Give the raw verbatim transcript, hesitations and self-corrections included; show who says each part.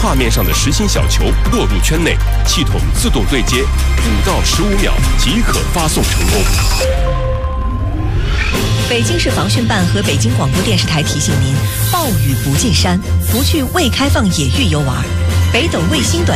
Speaker 1: 画面上的实心小球落入圈内，系统自动对接，五到十五秒即可发送成功。
Speaker 2: 北京市防汛办和北京广播电视台提醒您：暴雨不进山，不去未开放野域游玩。北斗卫星短